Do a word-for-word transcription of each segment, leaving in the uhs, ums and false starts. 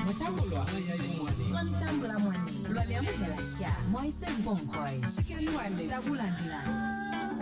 Motambulwa Lwalitambula mwani Lwaliamukela sha Moise Mbonkoi Shikeli wande Tabulandila.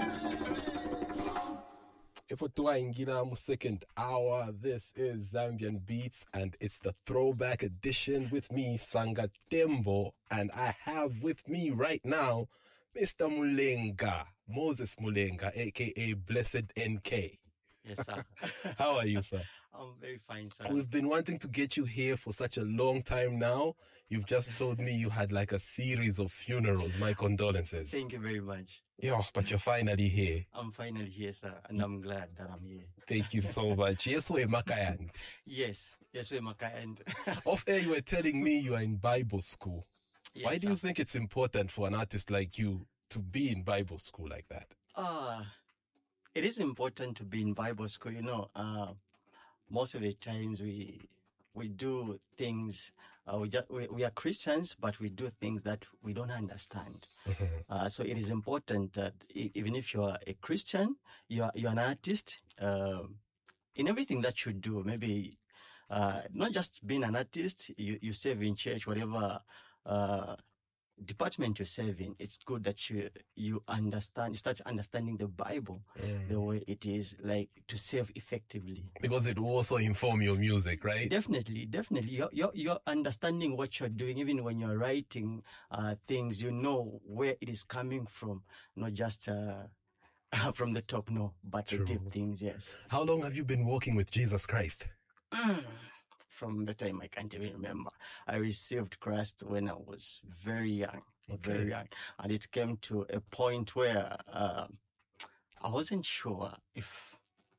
If we're in second hour, this is Zambian Beats, and it's the throwback edition with me, Sanga Tembo, and I have with me right now, Mister Mulenga, Moses Mulenga, aka Blessed N K. Yes, sir. How are you, sir? I'm very fine, sir. We've been wanting to get you here for such a long time now. You've just told me you had like a series of funerals. My condolences. Thank you very much. Yeah, but you're finally here. I'm finally here, sir, and I'm glad that I'm here. Thank you so much. Yes, we're Makayand. Yes, yes, we're Makayand. Off air, you were telling me you are in Bible school. Yes, Why do sir. you think it's important for an artist like you to be in Bible school like that? Uh, it is important to be in Bible school. You know, uh, most of the times we we do things, uh, we, just, we, we are Christians, but we do things that we don't understand. Mm-hmm. Uh, so it is important that e- even if you are a Christian, you are, you're an artist, uh, in everything that you do, maybe, uh, not just being an artist, you, you serve in church, whatever, uh, department you serve in, it's good that you you understand, you start understanding the Bible Mm. the way it is, like to serve effectively. Because it will also inform your music, right? Definitely, definitely. You're, you're, you're understanding what you're doing, even when you're writing uh, things, you know where it is coming from, not just uh, from the top, no, but True. the deep things, yes. How long have you been walking with Jesus Christ? From the time I can't even remember. I received Christ when I was very young, Okay. very young. And it came to a point where uh, I wasn't sure if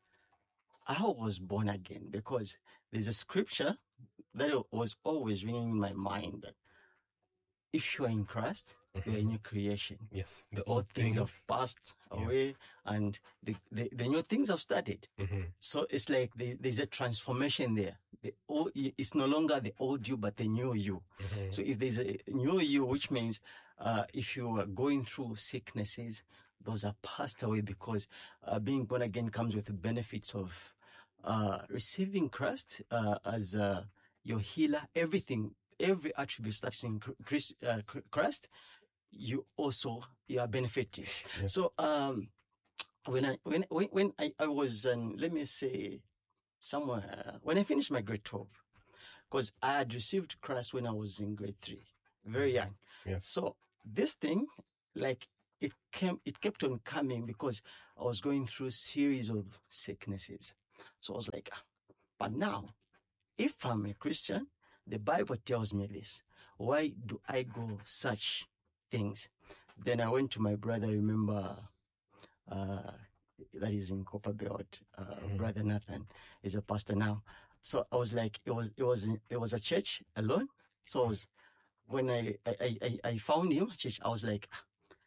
I was born again, because there's a scripture that was always ringing in my mind that if you are in Christ, you are a new creation. Yes, the All old things things. have passed Yeah. away and the, the, the new things have started. Mm-hmm. So it's like the, there's a transformation there. The old, it's no longer the old you, but the new you. Mm-hmm. So if there's a new you, which means uh, if you are going through sicknesses, those are passed away, because uh, being born again comes with the benefits of uh, receiving Christ uh, as uh, your healer. Everything, every attribute that's in Christ, uh, Christ, you also you are benefiting. Yeah. So um, when I when when, when I, I was um, let me say somewhere when I finished my grade twelve, because I had received Christ when I was in grade three, very young. Yes. So this thing, like it came, it kept on coming because I was going through a series of sicknesses. So I was like, ah, but now, if I'm a Christian, the Bible tells me this. Why do I go such things? Then I went to my brother, remember, uh, that is in Copperbelt, uh, Mm-hmm. brother Nathan is a pastor now. So I was like, it was, it was, it was a church alone. So I was, when I, I, I, I found him at church, I was like,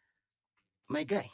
my guy,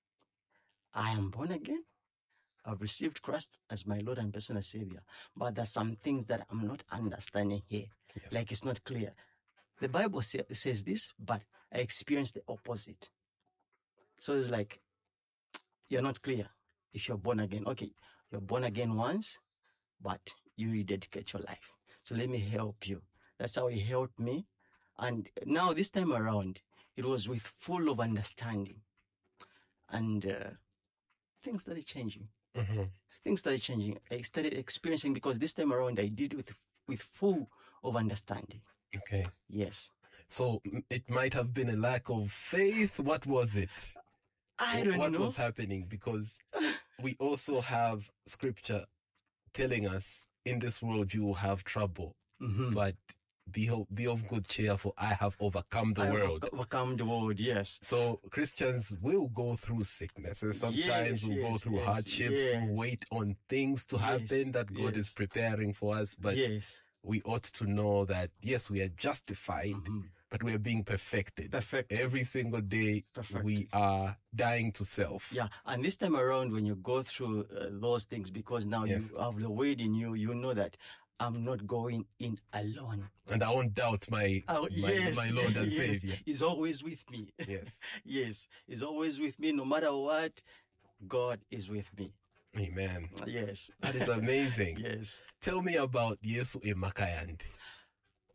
I am born again. I've received Christ as my Lord and personal Savior, but there's some things that I'm not understanding here. Yes. Like it's not clear. The Bible say, says this, but I experienced the opposite. So it's like, you're not clear if you're born again. Okay, you're born again once, but you rededicate your life. So let me help you. That's how he helped me. And now this time around, it was with full of understanding. And uh, things started changing. Mm-hmm. Things started changing. I started experiencing, because this time around I did it with with full of understanding. Okay. Yes. So m- it might have been a lack of faith. What was it? I Wh- don't what know. was happening? Because we also have scripture telling us in this world you will have trouble, Mhm. but be ho- be of good cheer, for I have overcome the I have world. overcome the world, yes. So Christians will go through sicknesses. Sometimes Yes, we'll go yes, through yes, hardships. yes. We'll wait on things to Yes, happen that God yes. is preparing for us. But yes. we ought to know that, yes, we are justified, but we are being perfected. Perfected. Every single day, Perfected. we are dying to self. Yeah, and this time around, when you go through uh, those things, because now Yes. you have the word in you, you know that I'm not going in alone. And I won't doubt my, Oh, my, yes, my Lord and yes. Savior. He's always with me. Yes. Yes, he's always with me. No matter what, God is with me. Amen. Yes. That is amazing. Yes. Tell me about Yesu Emakayandi.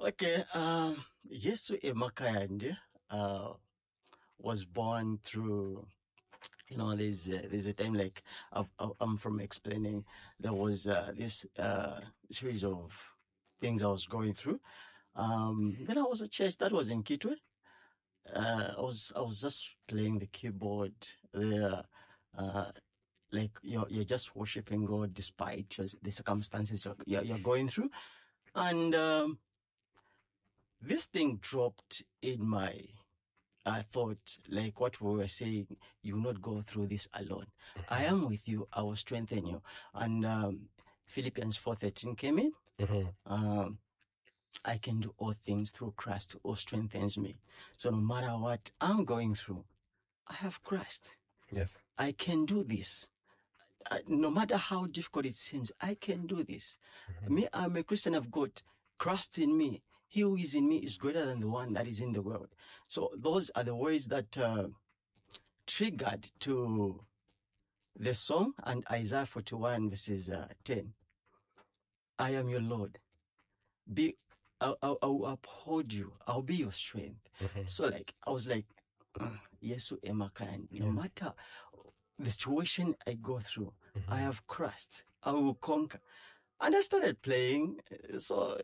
Okay, um, Yesu Emakayande uh, was born through, you know, there's uh, there's a time like I've, I've- I'm from explaining there was uh, this uh, series of things I was going through. Um, then I was at church that was in Kitwe. Uh, I was I was just playing the keyboard there. Uh, like you're you're just worshiping God despite your, the circumstances you're, you're you're going through, and um, this thing dropped in my. I thought, like what we were saying, you will not go through this alone. I am with you. I will strengthen you. And um, Philippians four thirteen came in. Mhm. Um, I can do all things through Christ who strengthens me. So no matter what I'm going through, I have Christ. Yes. I can do this. Uh, no matter how difficult it seems, I can do this. Me, I'm a Christian. I've got Christ in me. He who is in me is greater than the one that is in the world. So those are the words that uh, triggered to the song and Isaiah forty-one verses uh, ten. I am your Lord. Be, I'll, I'll, I'll uphold you. I'll be your strength. Mhm. So like, I was like, Yesu Emakan, no Yeah. matter the situation I go through, Mhm. I have Christ. I will conquer. And I started playing. So